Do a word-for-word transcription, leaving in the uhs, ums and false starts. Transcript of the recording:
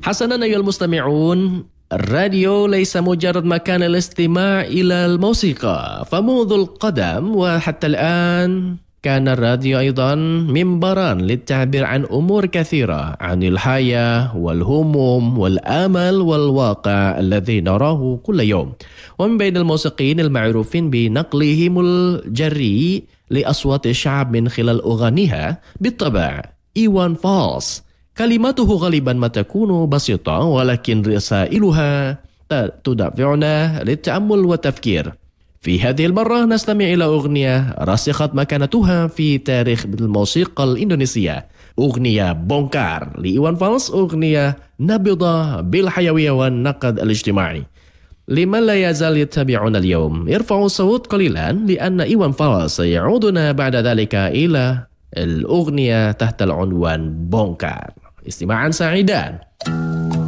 حسنا أيها المستمعون، الراديو ليس مجرد مكان الاستماع إلى الموسيقى، فمنذ القدم وحتى الآن كان الراديو أيضا منبرا للتعبير عن أمور كثيرة، عن الحياة والهموم والآمل والواقع الذي نراه كل يوم. ومن بين الموسيقيين المعروفين بنقلهم الجريء لأصوات الشعب من خلال أغانيها بالطبع إيوان فالس. كلماته غالبا ما تكون بسيطة، ولكن رسائلها تدفعنا للتأمل والتفكير. في هذه المرة نستمع إلى أغنية رسخت مكانتها في تاريخ الموسيقى الإندونيسية، أغنية بونكار لإيوان فالس، أغنية نابضة بالحيوية والنقد الاجتماعي. لمن لا يزال يتابعنا اليوم، ارفعوا الصوت قليلا لأن إيوان فالس سيعودنا بعد ذلك إلى الأغنية تحت العنوان بونكار. استماعا سعيدا.